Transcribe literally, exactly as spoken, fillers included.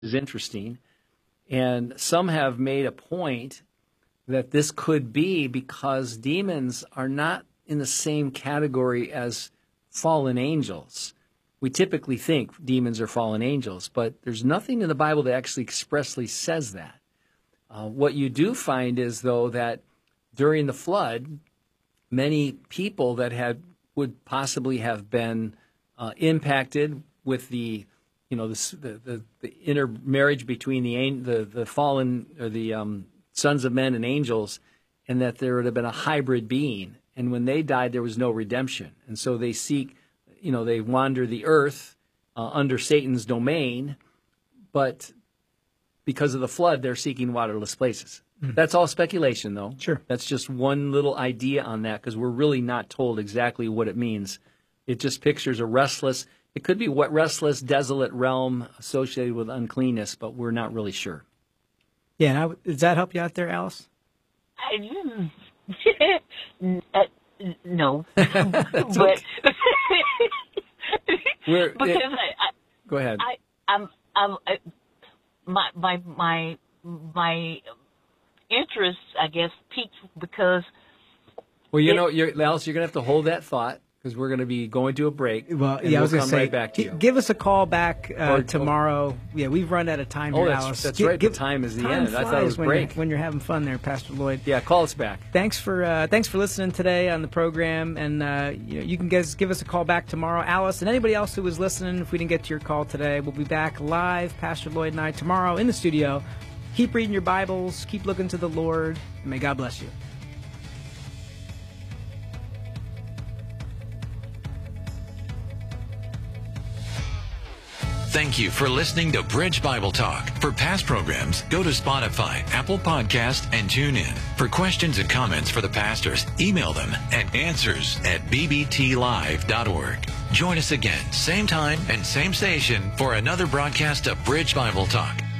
is interesting. And some have made a point that this could be because demons are not in the same category as fallen angels. We typically think demons are fallen angels, but there's nothing in the Bible that actually expressly says that. Uh, what you do find is, though, that during the flood, many people that had would possibly have been uh, impacted with the, you know, the the, the, the intermarriage between the the the fallen or the um, sons of men and angels, and that there would have been a hybrid being. And when they died, there was no redemption, and so they seek, you know, they wander the earth uh, under Satan's domain, but because of the flood, they're seeking waterless places. Mm. That's all speculation, though. Sure. That's just one little idea on that, because we're really not told exactly what it means. It just pictures a restless, it could be what restless, desolate realm associated with uncleanness, but we're not really sure. Yeah, and I, does that help you out there, Alice? I, uh, no. That's but okay. We're, because it, I, I, go ahead. I, I'm, I'm, I, my, my, my, my interest, I guess, peaked because. Well, you it, know, you're, Alice, you're going to have to hold that thought, because we're going to be going to a break. Well, and yeah, I we'll was going to come say, right back to you. give us a call back uh, Or- tomorrow. Yeah, we've run out of time Oh, here, that's- Alice. that's Gi- right, the time is the time end. I thought it was flies when break. You're, when you're having fun there, Pastor Lloyd. Yeah, call us back. Thanks for uh, thanks for listening today on the program, and uh, you know, you can guys give us a call back tomorrow, Alice, and anybody else who was listening. If we didn't get to your call today, we'll be back live, Pastor Lloyd and I, tomorrow in the studio. Keep reading your Bibles, keep looking to the Lord, and may God bless you. Thank you for listening to Bridge Bible Talk. For past programs, go to Spotify, Apple Podcast, and tune in. For questions and comments for the pastors, email them at answers at b b t live dot org. Join us again, same time and same station, for another broadcast of Bridge Bible Talk.